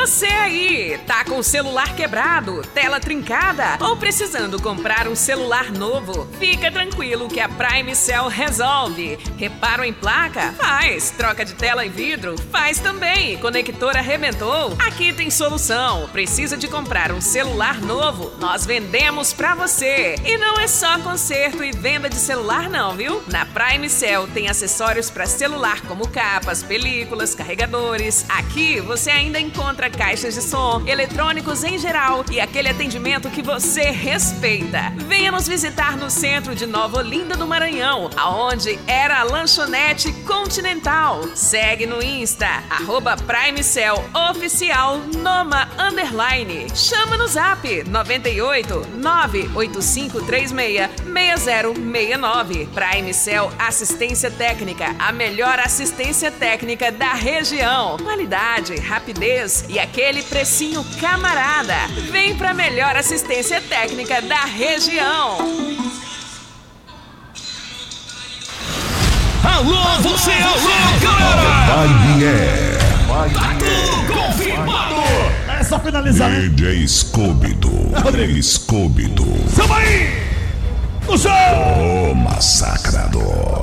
Você aí, tá com o celular quebrado, tela trincada ou precisando comprar um celular novo? Fica tranquilo que a Prime Cell resolve. Reparo em placa? Faz. Troca de tela e vidro? Faz também. Conector arrebentou? Aqui tem solução. Precisa de comprar um celular novo? Nós vendemos pra você. E não é só conserto e venda de celular não, viu? Na Prime Cell tem acessórios para celular como capas, películas, carregadores. Aqui você ainda encontra caixas de som, eletrônicos em geral e aquele atendimento que você respeita. Venha nos visitar no centro de Nova Olinda do Maranhão, aonde era a Lanchonete Continental. Segue no Insta, @PrimeCell Oficial Noma _. Chama no Zap 98 98536 6069. Prime Cell Assistência Técnica, a melhor assistência técnica da região. Qualidade, rapidez e aquele precinho camarada. Vem pra melhor assistência técnica da região. Alô, você, alô, galera! Tá tudo confirmado! É só finalizar, né? DJ Scooby-Doo. Scooby-Doo. Samba aí! No show! O massacrador.